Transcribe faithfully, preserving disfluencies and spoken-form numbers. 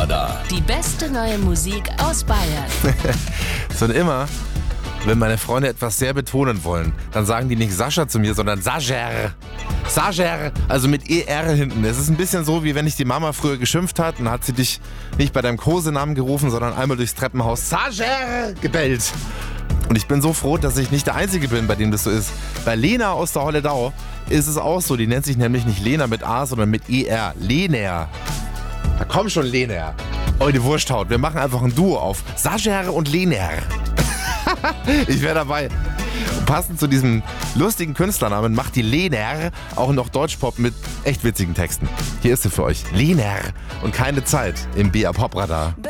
Radar. Die beste neue Musik aus Bayern. So und immer, wenn meine Freunde etwas sehr betonen wollen, dann sagen die nicht Sascha zu mir, sondern Sager. Sager, also mit E R hinten. Es ist ein bisschen so, wie wenn dich die Mama früher geschimpft hat und hat sie dich nicht bei deinem Kosenamen gerufen, sondern einmal durchs Treppenhaus Sager gebellt. Und ich bin so froh, dass ich nicht der Einzige bin, bei dem das so ist. Bei Lena aus der Holledau ist es auch so. Die nennt sich nämlich nicht Lena mit A, sondern mit E R. Lena. Da komm schon, Lena. Oh, die Wursthaut. Wir machen einfach ein Duo auf. Sager und Lena. Ich wäre dabei. Und passend zu diesem lustigen Künstlernamen macht die Lena auch noch Deutschpop mit echt witzigen Texten. Hier ist sie für euch. Lena und keine Zeit im B A Pop Radar.